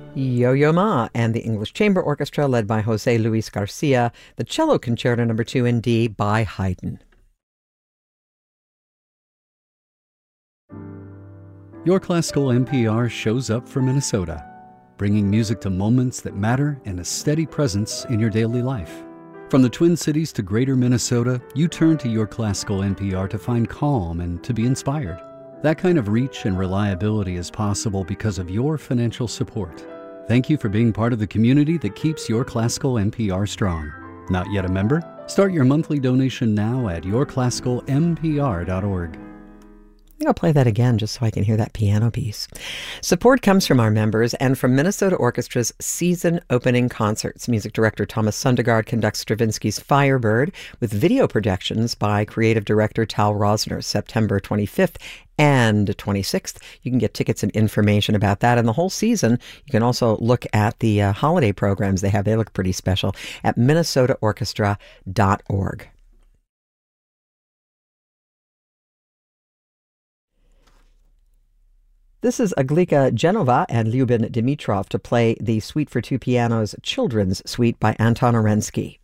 Yo-Yo Ma and the English Chamber Orchestra led by Jose Luis Garcia, the Cello Concerto No. 2 in D by Haydn. Your Classical NPR shows up for Minnesota, bringing music to moments that matter and a steady presence in your daily life. From the Twin Cities to Greater Minnesota, you turn to Your Classical NPR to find calm and to be inspired. That kind of reach and reliability is possible because of your financial support. Thank you for being part of the community that keeps Your Classical NPR strong. Not yet a member? Start your monthly donation now at yourclassicalmpr.org. I think I'll play that again just so I can hear that piano piece. Support comes from our members and from Minnesota Orchestra's season opening concerts. Music director Thomas Sundergaard conducts Stravinsky's Firebird with video projections by creative director Tal Rosner, September 25th and 26th. You can get tickets and information about that and the whole season. You can also look at the holiday programs they have. They look pretty special at minnesotaorchestra.org. This is Aglika Genova and Lyubin Dimitrov to play the Suite for Two Pianos Children's Suite by Anton Orensky.